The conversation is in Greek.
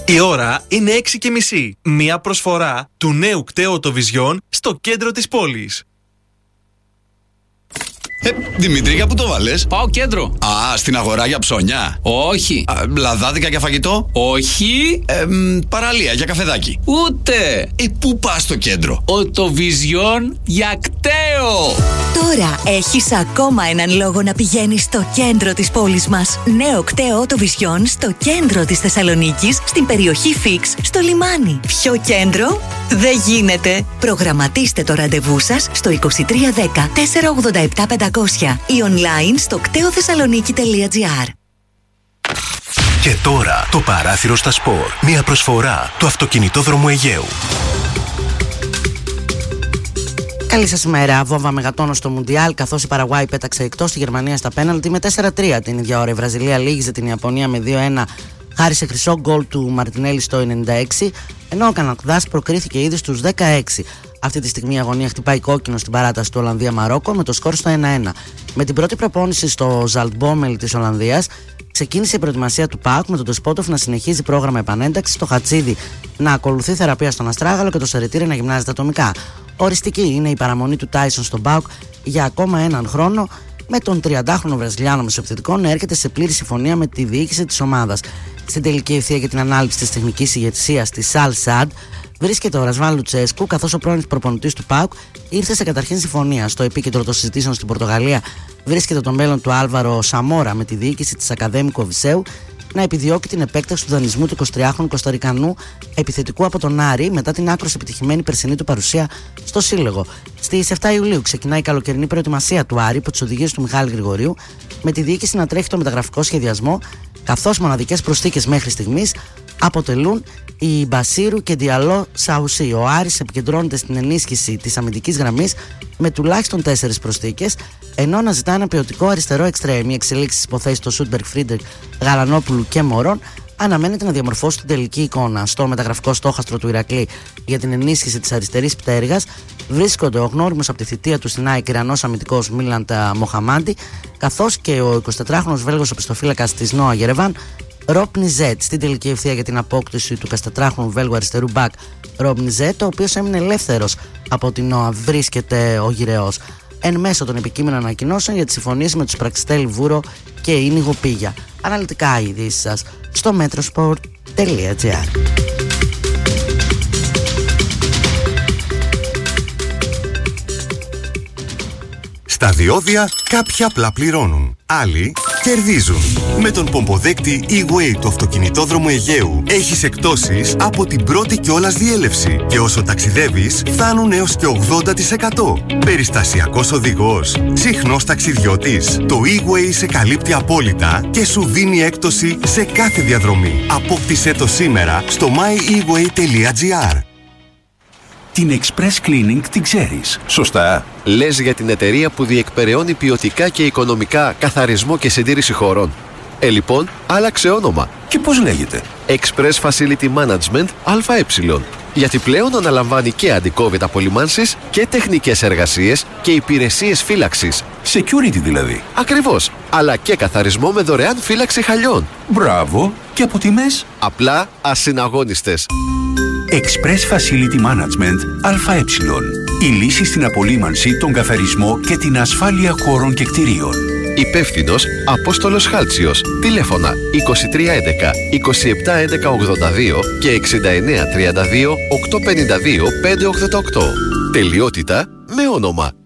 Η ώρα είναι 6:30. Μία προσφορά του νέου κταίου Vision στο κέντρο της πόλης. Δημήτρη, για πού το βάλες? Πάω κέντρο. Α, στην αγορά για ψώνια? Όχι. Λαδάδικα για φαγητό? Όχι. Παραλία για καφεδάκι? Ούτε. Πού πας στο κέντρο? Vision για κταίο. Τώρα έχεις ακόμα έναν λόγο να πηγαίνεις στο κέντρο της πόλης μας. Νέο κταίο Vision στο κέντρο της Θεσσαλονίκης, στην περιοχή Φίξ, στο λιμάνι. Πιο κέντρο δεν γίνεται. Προγραμματίστε το ραντεβού σας στο 2310 487 500 ή online στο κτεοθεσσαλονίκη.gr. Και τώρα το παράθυρο στα σπορ. Μια προσφορά του αυτοκινητόδρομου Αιγαίου. Καλή σας ημέρα. Βόμβα μεγατόνο στο Μουντιάλ, καθώς η Παραγουάη πέταξε εκτός τη Γερμανία στα πέναλτι με 4-3. Την ίδια ώρα η Βραζιλία λύγιζε την Ιαπωνία με 2-1. Χάρη σε χρυσό γκολ του Μαρτινέλη στο 96, ενώ ο Καναδάς προκρίθηκε ήδη στους 16. Αυτή τη στιγμή η αγωνία χτυπάει κόκκινο στην παράταση του Ολλανδία-Μαρόκο με το σκορ στο 1-1. Με την πρώτη προπόνηση στο Ζαλτμπόμελ της Ολλανδίας, ξεκίνησε η προετοιμασία του ΠΑΟΚ με τον Τεσπότοφ να συνεχίζει πρόγραμμα επανένταξης, το Χατσίδι να ακολουθεί θεραπεία στον Αστράγαλο και το Σερετήρι να γυμνάζεται ατομικά. Οριστική είναι η παραμονή του Τάισον στον ΠΑΟΚ για ακόμα έναν χρόνο, με τον 30χρονο Βραζιλιάνο μεσοεπιθετικό να έρχεται σε πλήρη συμφωνία με τη διοίκηση της ομάδας. Στην τελική ευθεία για την ανάληψη της τεχνικής ηγεσίας της Al Sadd βρίσκεται ο Ρασβάν Λουτσέσκου, καθώς ο πρώην προπονητής του ΠΑΟΚ ήρθε σε καταρχήν συμφωνία. Στο επίκεντρο των συζητήσεων στην Πορτογαλία βρίσκεται το μέλλον του Άλβαρο Σαμόρα, με τη διοίκηση της Ακαδέμικο Βυσσέου να επιδιώκει την επέκταση του δανεισμού του 23χρονου Κοσταρικανού επιθετικού από τον Άρη μετά την άκρως επιτυχημένη περσινή του παρουσία στο Σύλλογο. Στις 7 Ιουλίου ξεκινάει η καλοκαιρινή προετοιμασία του Άρη υπό τις οδηγίες του Μιχάλη Γρηγορίου, με τη διοίκηση να τρέχει το μεταγραφικό σχεδιασμό, καθώς μοναδικές προσθήκες μέχρι στιγμής αποτελούν η Μπασίρου και Διαλό Σαουσί. Ο Άρης επικεντρώνεται στην ενίσχυση της αμυντικής γραμμής με τουλάχιστον 4 προσθήκες, ενώ να ζητά ένα ποιοτικό αριστερό εξτρέμ. Οι εξελίξεις υποθέσεις του Σούντμπεργκ, Φρίντεκ, Γαλανόπουλου και Μωρών αναμένεται να διαμορφώσει την τελική εικόνα. Στο μεταγραφικό στόχαστρο του Ηρακλή για την ενίσχυση της αριστερής πτέρυγας βρίσκονται ο γνώριμος από τη θητεία του στην ΑΕΚ Ιρανός αμυντικός Μίλαντ Μοχαμάντι, καθώς και ο 24χρονος Βέλγος οπισθοφύλακας της Νόα Γερεβάν Ροπ Νιζέτ. Στην τελική ευθεία για την απόκτηση του 24χρονου Βέλγου αριστερού μπακ Ροπ Νιζέτ, ο οποίος έμεινε ελεύθερος από την Νόα, βρίσκεται ο Γυραιός. Εν μέσω των επικείμενων ανακοινώσεων για τις συμφωνίες με τους Πραξιτέλ Βούρο και Ίνιγο Πίγια. Αναλυτικά οι ειδήσεις σας στο metrosport.gr. Στα διόδια κάποιοι απλά πληρώνουν, άλλοι κερδίζουν. Με τον πομποδέκτη E-Way του αυτοκινητόδρομου Αιγαίου έχεις εκπτώσεις από την πρώτη κιόλας διέλευση και όσο ταξιδεύεις φτάνουν έως και 80%. Περιστασιακός οδηγός, συχνός ταξιδιώτης. Το E-Way σε καλύπτει απόλυτα και σου δίνει έκπτωση σε κάθε διαδρομή. Απόκτησέ το σήμερα στο myeWay.gr. Την Express Cleaning την ξέρεις, σωστά? Λες για την εταιρεία που διεκπεραιώνει ποιοτικά και οικονομικά καθαρισμό και συντήρηση χωρών. Λοιπόν, άλλαξε όνομα. Και πώς λέγεται? Express Facility Management ΑΕ. Γιατί πλέον αναλαμβάνει και αντι-COVID απολυμάνσεις και τεχνικές εργασίες και υπηρεσίες φύλαξης. Security δηλαδή. Ακριβώς. Αλλά και καθαρισμό με δωρεάν φύλαξη χαλιών. Μπράβο. Και από τιμές? Απλά ασυναγώνιστες. Express Facility Management ΑΕ. Η λύση στην απολύμανση, τον καθαρισμό και την ασφάλεια χώρων και κτηρίων. Υπεύθυνος Απόστολος Χάλτσιος. Τηλέφωνα 2311 2711 82 και 6932 852 588. Τελειότητα με όνομα.